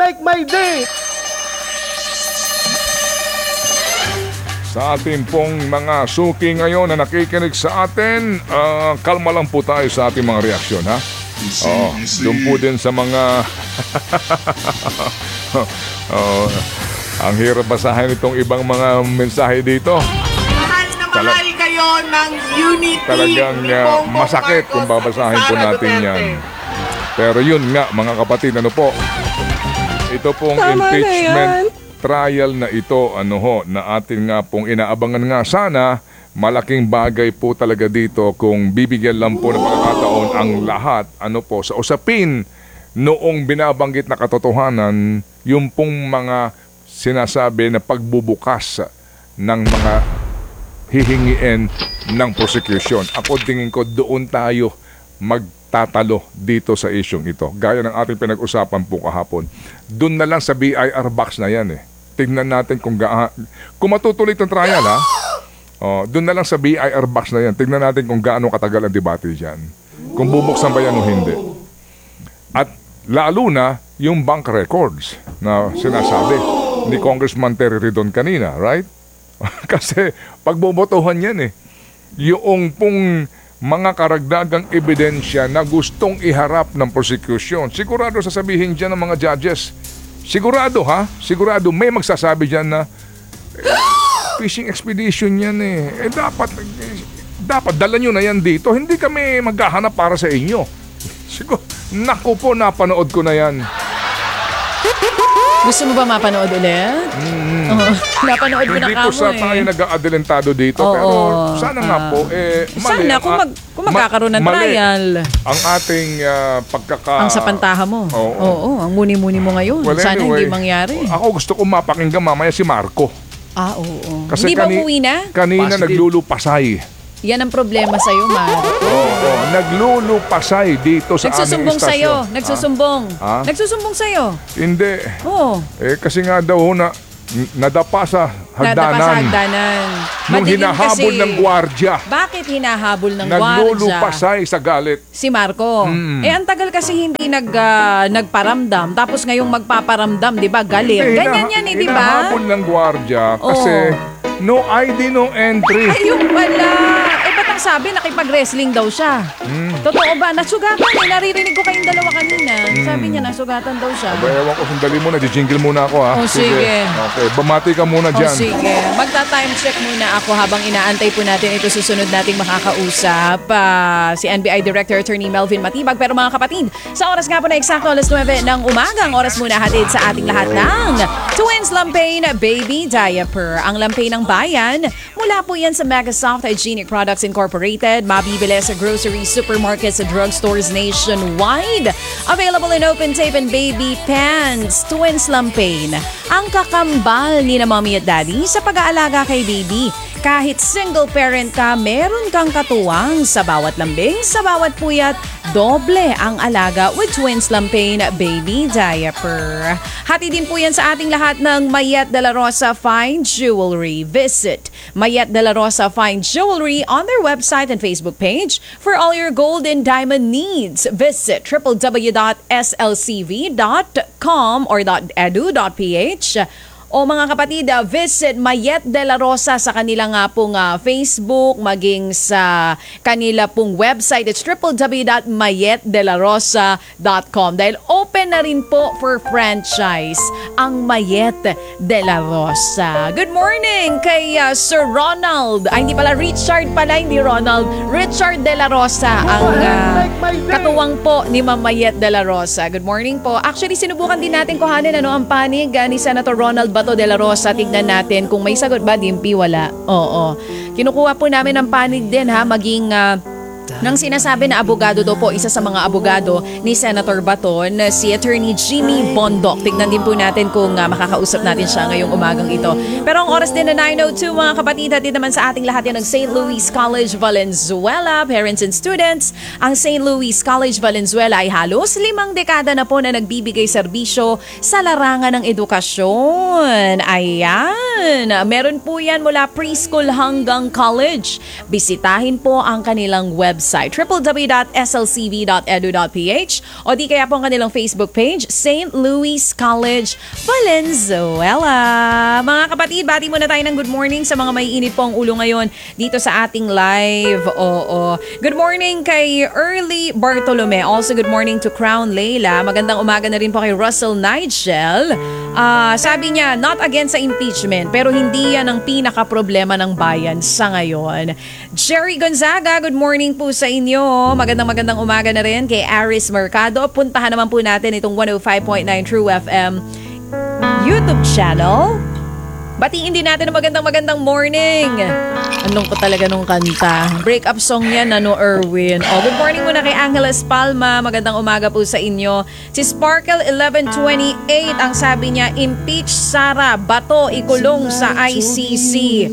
make my day! Sa ating pong mga suki ngayon na nakikinig sa atin, kalma lang po tayo sa ating mga reaksyon, ha? Doon po din sa mga... ang hirap basahin itong ibang mga mensahe dito. Mahal na mahal kayo ng Unity. Talagang masakit kung babasahin po natin yan. Pero yun nga, mga kapatid, ano po? Ito pong impeachment trial na ito, na atin nga pong inaabangan nga sana. Malaking bagay po talaga dito kung bibigyan lang po ng pagkakataon ang lahat, sa usapin noong binabanggit na katotohanan, yung pong mga sinasabi na pagbubukas ng mga hihingiin ng prosecution. Ako tingin ko doon tayo magtatalo dito sa isyong ito. Gaya ng ating pinag-usapan po kahapon. Doon na lang sa BIR box na yan Tingnan natin kung matutuloy itong trial doon na lang sa BIR box na yan. Tingnan natin kung gaano katagal ang debate dyan. Kung bubuksan ba yan o hindi. At lalo na yung bank records na sinasabi ni Congressman Terry Ridon kanina, right? Kasi pagbobotohan yan yung pong mga karagdagang ebidensya na gustong iharap ng prosecution. Sigurado sasabihin dyan ng mga judges. Sigurado sigurado may magsasabi dyan na fishing expedition yan dapat dala nyo na yan dito. Hindi kami maghahanap para sa inyo. Siguro, naku po, napanood ko na yan. Gusto mo ba mapanood ulit? Napanood ko na Hindi kamo ko sa tayo nag-aadelantado dito. Pero sana nga po, mali. Sana kung magkakaroon ng trial. Ang ating Ang sapantaha mo. Oo, ang muni-muni mo ngayon. Well, sana anyway, hindi mangyari. Ako gusto kong mapakinggan mamaya si Marco. Oo. Kasi Hindi ba umuwi na? Kanina naglulupasay. Yan ang problema sa'yo, Marco. Naglulupasay dito sa aming Nagsusumbong sa'yo. istasyon. Nagsusumbong. Nagsusumbong sa'yo. Hindi. Oo. Kasi nga daw nadapa sa hagdanan. Nadapa sa hagdanan. Nung hinahabol ng gwardya. Bakit hinahabol ng gwardya? Naglulupasay sa galit. Si Marco. Ang tagal kasi hindi nagparamdam. Tapos ngayong magpaparamdam, di ba? Galit. Ganyan yan di ba? Hinahabol ng gwardya kasi no ID, no entry. Ayun pala. Ba't ang sabi, nakipag-wrestling daw siya? Totoo ba? Nasugatan Naririnig ko kayong dalawa kanina. Sabi niya, nasugatan daw siya. Ewan ko, sandali muna. Jingle muna ako, ha? Sige. Okay, bamati ka muna dyan. Sige. Magta-time check muna ako habang inaantay po natin ito susunod nating makakausap. Si NBI Director Attorney Melvin Matibag. Pero mga kapatid, sa oras nga po na eksakto alas 9 ng umaga, ang oras muna hatid sa ating lahat ng Twins Lampain Baby Diaper. Ang lampain ng bayan, mula po yan sa Megasoft Hygienic Products Incorporated. Mabibili sa groceries, supermarkets, at drugstores nationwide. Available in open tape and baby pants. Twins Lampain, ang kakambal ni na mommy at daddy sa pag-aalaga kay baby. Kahit single parent ka, meron kang katuwang sa bawat lambing, sa bawat puyat, doble ang alaga with Twins Lampain Baby Diaper. Hati din po yan sa ating lahat ng Mayet de la Rosa Fine Jewelry. Visit Mayet de la Rosa Fine Jewelry on their website and Facebook page for all your gold and diamond needs. Visit www.slcv.com or .edu.ph. O mga kapatid, visit Mayet de la Rosa sa kanila nga pong Facebook, maging sa kanila pong website. It's www.mayetdelarosa.com dahil open na rin po for franchise ang Mayet de la Rosa. Good morning kay Sir Ronald. Ay, hindi pala, Richard pala, hindi Ronald. Richard de la Rosa, ang katuwang po ni Ma'am Mayet de la Rosa. Good morning po. Actually, sinubukan din natin kuhanin ang panig ni Senator Ronald Bato de la Rosa. Tignan natin kung may sagot ba. Dimpi, wala. Oo. Kinukuha po namin ang panig din maging nang sinasabi na abogado daw po, isa sa mga abogado ni Senator Baton, si Attorney Jimmy Bondoc. Tignan din po natin kung makakausap natin siya ngayong umagang ito. Pero ang oras din na 9:02 mga kapatid, hatid naman sa ating lahat yan ng St. Louis College Valenzuela. Parents and students, ang St. Louis College Valenzuela ay halos 5 dekada na po na nagbibigay serbisyo sa larangan ng edukasyon. Ayan, meron po yan mula preschool hanggang college. Bisitahin po ang kanilang website website, www.slcv.edu.ph, o di kaya po ang kanilang Facebook page, St. Louis College, Valenzuela. Mga kapatid, bati muna tayo ng good morning sa mga may init po ang ulo ngayon dito sa ating live. Oo. Good morning kay Early Bartolome. Also, good morning to Crown Leila. Magandang umaga na rin po kay Russell Nigel. Sabi niya, not against sa impeachment, pero hindi yan ang pinaka-problema ng bayan sa ngayon. Jerry Gonzaga, good morning po sa inyo. Magandang umaga na rin kay Aris Mercado. Puntahan naman po natin itong 105.9 True FM YouTube channel. Batiin din natin ang magandang morning. Anong ko talaga nung kanta. Break-up song yan, Erwin. Good morning muna kay Angeles Palma. Magandang umaga po sa inyo. Si Sparkle 1128, ang sabi niya, impeach Sara Bato, ikulong sa ICC.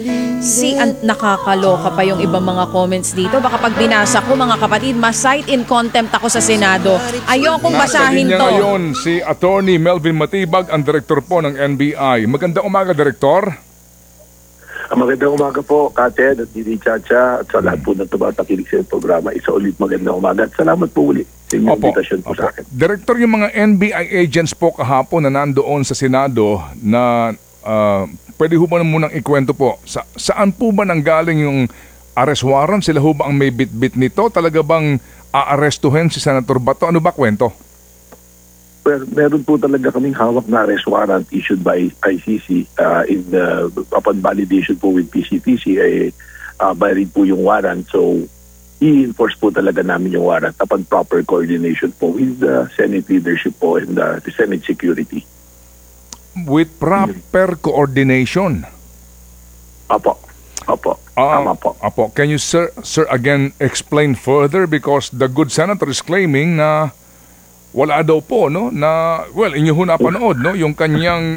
Nakakaloka pa yung ibang mga comments dito. Baka pag binasa ko, mga kapatid, ma-cite in contempt ako sa Senado. Ayokong basahin Nasa linya to. ngayon si Attorney Melvin Matibag, ang director po ng NBI. Magandang umaga, Director. Magandang umaga po, Kated at Didi Chacha at sa lahat po na tumatakilig sa programa. Isa ulit magandang umaga at salamat po ulit sa inyong invitation po sa akin. Director, yung mga NBI agents po kahapon na nandoon sa Senado na pwede ho ba munang ikwento po, saan po ba nanggaling yung arrest warrant? Sila ho ba ang may bit-bit nito? Talaga bang aarestuhin si Senator Bato? Ano ba kwento? Well, meron po talaga kaming hawak na arrest warrant issued by ICC upon validation po with PCTC ay valid po yung warrant. So, i-enforce po talaga namin yung warrant upon proper coordination po with the Senate leadership po and the Senate security. With proper coordination? Apo. Tama po. Apo. Can you, sir, again explain further? Because the good senator is claiming na wala daw po, no, na inyo ho napanood, no, yung kanyang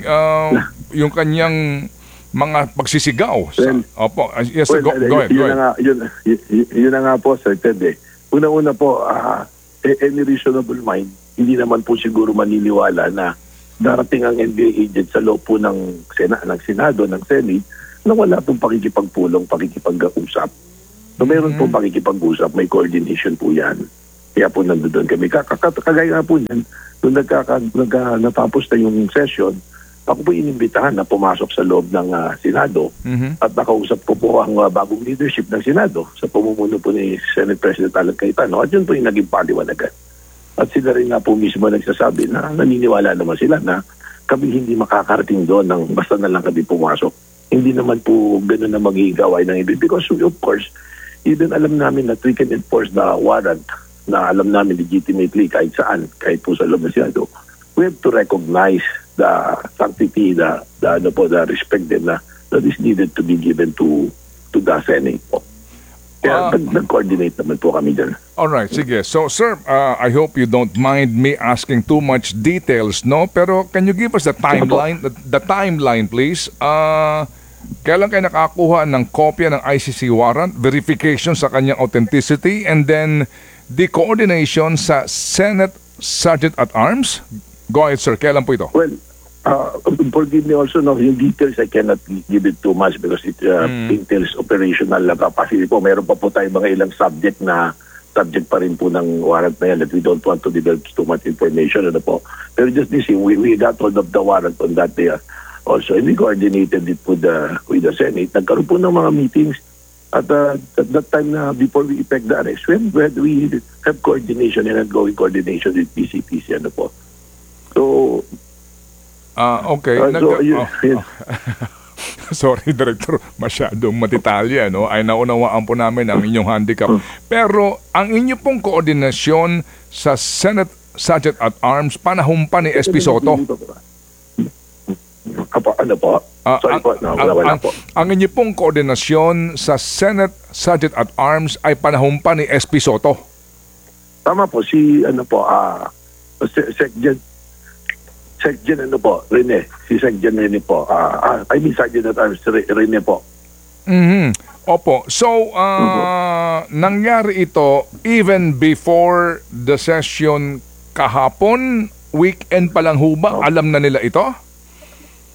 mga pagsisigaw. Opo, yes, go ahead. Yun na nga po, Sir Ted. Una-una po, any reasonable mind, hindi naman po siguro maniniwala na darating ang NBA agent sa loob po ng Senado, ng Senate, na wala pong pakikipagpulong, pakikipag-usap. So meron pong pakikipag-usap, may coordination po yan. Kaya po nandoon kami. Kagaya nga po niyan, nung natapos na yung session, ako po inimbitahan na pumasok sa loob ng Senado at nakausap ko po ang bagong leadership ng Senado sa pamumuno po ni Senate President Alan Cayetano at yun po yung naging paliwanagan. At sila rin nga po mismo nagsasabi na naniniwala naman sila na kami hindi makakarating doon ng basta na lang kami pumasok. Hindi naman po gano'n na magiging gawain ng iba because of course, even alam namin that we can enforce the warrant na alam namin legitimately kahit saan, kahit po sa loob ng Senado, we have to recognize the sanctity, the respect din that is needed to be given to the Senate po. Kaya nag-coordinate naman po kami dyan. Alright, sige. So, sir, I hope you don't mind me asking too much details, no? Pero can you give us the timeline, please? Kailan kayo nakakuha ng kopya ng ICC warrant, verification sa kanyang authenticity, and then the coordination sa Senate Sergeant at Arms? Go ahead, sir. Kailan po ito? Well, forgive me also, no, yung details I cannot give it too much because it entails operational capacity po. Meron pa po tayong mga ilang subject pa rin po ng warrant na yan that we don't want to divulge too much information. Ano po. Pero just this, we got hold of the warrant on that day also, and we coordinated it with the Senate. Nagkaroon po ng mga meetings at that time na before we effect the arrest, we have coordination and ongoing coordination with PCTC. Ano po. So, okay. Sorry, Director, masyadong matitalya, no? Ay naunawaan po namin ang inyong handicap. Pero ang inyo pong koordinasyon sa Senate Sergeant at Arms, panahon pa ni SP Soto. Ano po? Sorry po. Wala po. Ang inyo pong koordinasyon sa Senate Sergeant at Arms ay panahon pa ni SP Soto. Tama po. Si Secgen Rene. Si Secgen Rene po. Sergeant at Arms Rene po. Opo. So, nangyari ito even before the session kahapon, weekend pa lang ho ba? Alam na nila ito?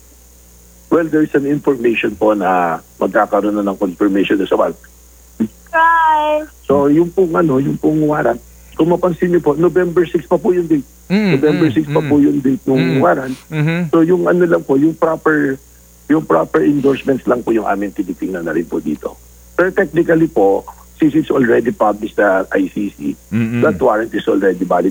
Well, there is an information po na magkakaroon na ng confirmation sa Subscribe. So yung pong warrant, kung mapansin niyo po, November 6 pa po yung date. November 6 pa po yung date ng warrant. So yung lang po, yung proper endorsements lang po yung amin tinitingnan na rin po dito. Pero technically po, since it's already published at ICC, that warrant is already valid.